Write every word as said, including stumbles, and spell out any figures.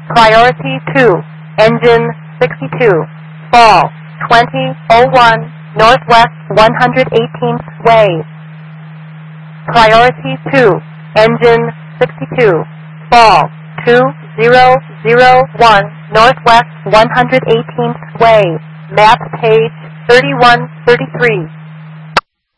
Priority two, engine sixty-two, fall twenty oh one, Northwest one hundred eighteenth Way. Priority two, engine sixty-two, fall two zero zero one, Northwest one hundred eighteenth Way. Map page thirty-one thirty-three.